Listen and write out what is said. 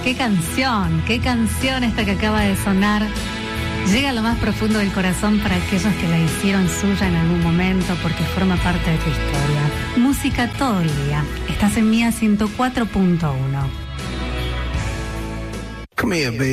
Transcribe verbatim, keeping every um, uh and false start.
qué canción, qué canción esta que acaba de sonar. Llega a lo más profundo del corazón para aquellos que la hicieron suya en algún momento porque forma parte de tu historia. Música todo el día. Estás en Mía ciento cuatro punto uno. Come here, baby.